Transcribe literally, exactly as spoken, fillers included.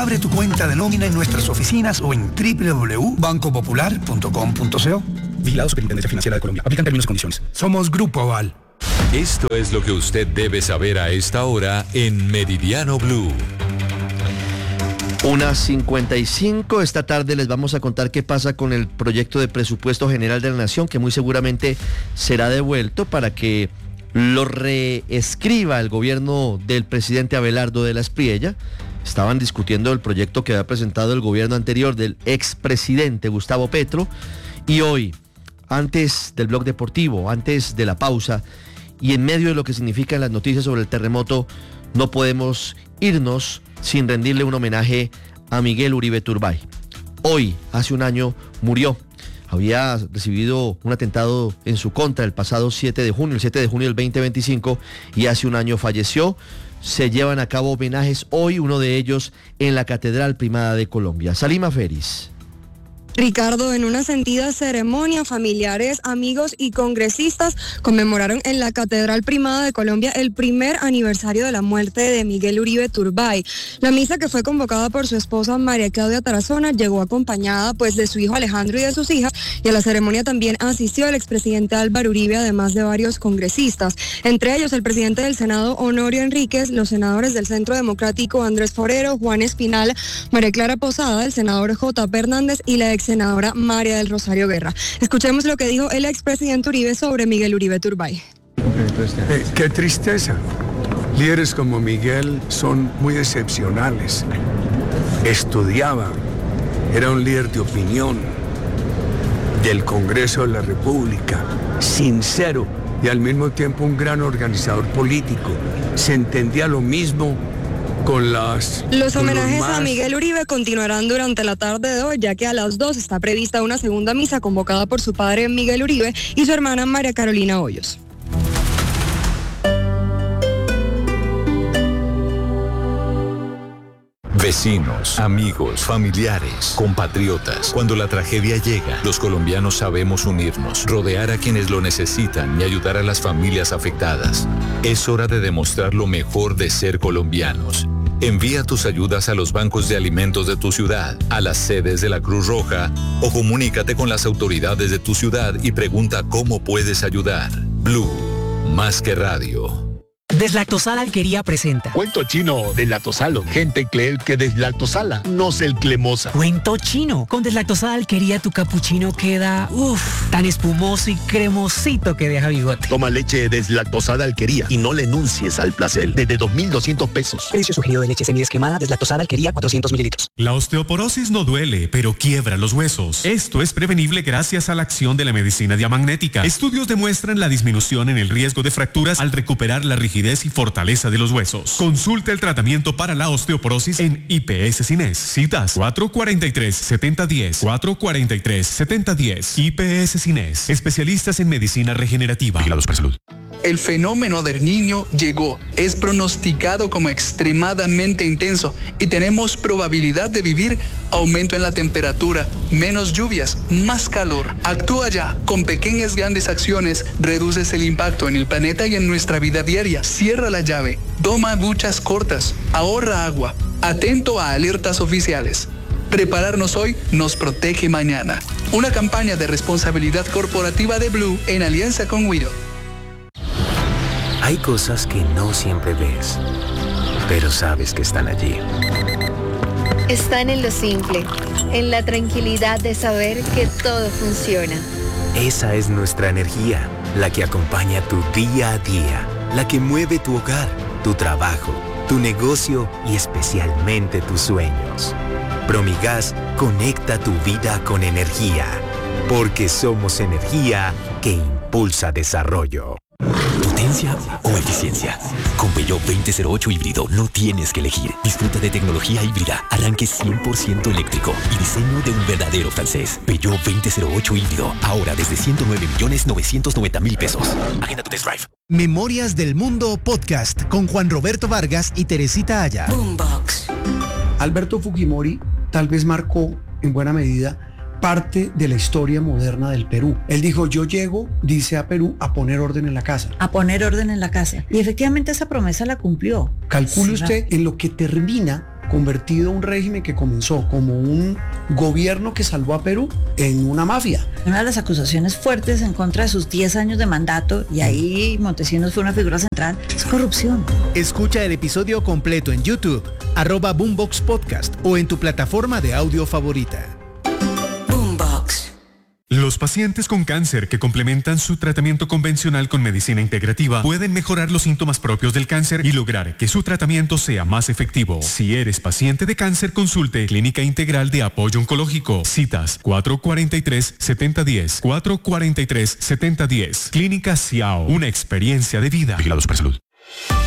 Abre tu cuenta de nómina en nuestras oficinas o en doble u doble u doble u punto banco popular punto com punto co. Vigilado Superintendencia Financiera de Colombia. Aplican términos y condiciones. Somos Grupo Aval. Esto es lo que usted debe saber a esta hora en Meridiano Blue. Una cincuenta y cinco, esta tarde les vamos a contar qué pasa con el proyecto de presupuesto general de la Nación, que muy seguramente será devuelto para que lo reescriba el gobierno del presidente Abelardo de la Espriella. Estaban discutiendo el proyecto que había presentado el gobierno anterior del expresidente Gustavo Petro, y hoy, antes del blog deportivo, antes de la pausa y en medio de lo que significan las noticias sobre el terremoto, no podemos irnos sin rendirle un homenaje a Miguel Uribe Turbay. Hoy, hace un año, murió. Había recibido un atentado en su contra el pasado siete de junio, el siete de junio del veinte veinticinco, y hace un año falleció. Se llevan a cabo homenajes hoy, uno de ellos en la Catedral Primada de Colombia. Salima Feris. Ricardo, en una sentida ceremonia, familiares, amigos y congresistas conmemoraron en la Catedral Primada de Colombia el primer aniversario de la muerte de Miguel Uribe Turbay. La misa, que fue convocada por su esposa María Claudia Tarazona, llegó acompañada pues de su hijo Alejandro y de sus hijas, y a la ceremonia también asistió el expresidente Álvaro Uribe, además de varios congresistas, entre ellos el presidente del Senado Honorio Enríquez, los senadores del Centro Democrático Andrés Forero, Juan Espinal, María Clara Posada, el senador J. P. Hernández y la ex senadora María del Rosario Guerra. Escuchemos lo que dijo el expresidente Uribe sobre Miguel Uribe Turbay. Eh, qué tristeza. Líderes como Miguel son muy excepcionales. Estudiaba, era un líder de opinión, del Congreso de la República, sincero y al mismo tiempo un gran organizador político. Se entendía lo mismo con las... Los con homenajes los más... a Miguel Uribe continuarán durante la tarde de hoy, ya que a las dos está prevista una segunda misa convocada por su padre Miguel Uribe y su hermana María Carolina Hoyos. Vecinos, amigos, familiares, compatriotas. Cuando la tragedia llega, los colombianos sabemos unirnos, rodear a quienes lo necesitan y ayudar a las familias afectadas. Es hora de demostrar lo mejor de ser colombianos. Envía tus ayudas a los bancos de alimentos de tu ciudad, a las sedes de la Cruz Roja, o comunícate con las autoridades de tu ciudad y pregunta cómo puedes ayudar. Blue, más que radio. Deslactosada Alquería presenta Cuento chino, deslactosalo. Gente cree que deslactosala, no es el cremosa. Cuento chino. Con Deslactosada Alquería tu capuchino queda, uff, tan espumoso y cremosito que deja bigote. Toma leche deslactosada Alquería y no le enuncies al placer. Desde dos mil doscientos pesos. Precio sugerido de leche semidesquemada Deslactosada Alquería cuatrocientos mililitros. La osteoporosis no duele, pero quiebra los huesos. Esto es prevenible gracias a la acción de la medicina diamagnética. Estudios demuestran la disminución en el riesgo de fracturas al recuperar la rigidez y fortaleza de los huesos. Consulta el tratamiento para la osteoporosis en I P S Cines. Citas cuatro cuatro tres, siete cero uno cero, cuatro cuatro tres, siete cero uno cero. I P S Cines, especialistas en medicina regenerativa. Vigilados para salud. El fenómeno del Niño llegó, es pronosticado como extremadamente intenso y tenemos probabilidad de vivir aumento en la temperatura, menos lluvias, más calor. Actúa ya, con pequeñas grandes acciones reduces el impacto en el planeta y en nuestra vida diaria. Cierra la llave, toma duchas cortas, ahorra agua, atento a alertas oficiales. Prepararnos hoy nos protege mañana. Una campaña de responsabilidad corporativa de Blue en alianza con Wido. Hay cosas que no siempre ves, pero sabes que están allí. Están en lo simple, en la tranquilidad de saber que todo funciona. Esa es nuestra energía, la que acompaña tu día a día, la que mueve tu hogar, tu trabajo, tu negocio y especialmente tus sueños. Promigas conecta tu vida con energía, porque somos energía que impulsa desarrollo. ¿Potencia o eficiencia? Con Peugeot veinte cero ocho híbrido no tienes que elegir. Disfruta de tecnología híbrida, arranque cien por ciento eléctrico y diseño de un verdadero francés. Peugeot veinte cero ocho híbrido, ahora desde ciento nueve millones novecientos noventa mil pesos. Agenda tu test drive. Memorias del Mundo Podcast con Juan Roberto Vargas y Teresita Aya. Boombox. Alberto Fujimori tal vez marcó en buena medida parte de la historia moderna del Perú. Él dijo, yo llego, dice a Perú, a poner orden en la casa. A poner orden en la casa. Y efectivamente esa promesa la cumplió. Calcule sí, usted en lo que termina convertido un régimen que comenzó como un gobierno que salvó a Perú en una mafia. Una de las acusaciones fuertes en contra de sus diez años de mandato, y ahí Montesinos fue una figura central, es corrupción. Escucha el episodio completo en YouTube, arroba Boombox Podcast o en tu plataforma de audio favorita. Los pacientes con cáncer que complementan su tratamiento convencional con medicina integrativa pueden mejorar los síntomas propios del cáncer y lograr que su tratamiento sea más efectivo. Si eres paciente de cáncer, consulte Clínica Integral de Apoyo Oncológico. Citas cuatro cuatro tres, siete cero uno cero, cuatro cuatro tres, siete cero uno cero. Clínica Ciao, una experiencia de vida. Vigilados para salud.